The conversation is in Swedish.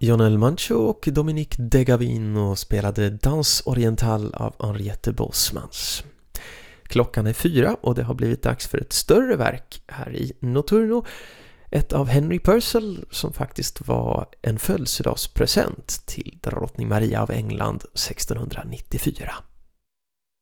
Lionel Mancho och Dominique Degavino spelade Danse Oriental av Henriette Bosmans. Klockan är 4 och det har blivit dags för ett större verk här i Notturno. Ett av Henry Purcell som faktiskt var en födelsedagspresent till drottning Maria av England 1694.